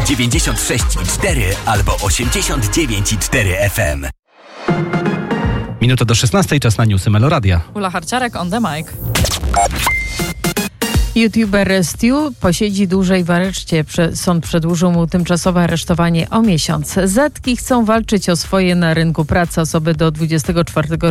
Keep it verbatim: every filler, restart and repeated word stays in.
dziewięćdziesiąt sześć i cztery albo osiemdziesiąt dziewięć i cztery F M. Minuta do szesnastej, czas na newsy Meloradia. Ula Harciarek on the mic. YouTuber Stu posiedzi dłużej w areszcie. Sąd przedłużył mu tymczasowe aresztowanie o miesiąc. Zetki chcą walczyć o swoje na rynku pracy. Osoby do dwudziestego czwartego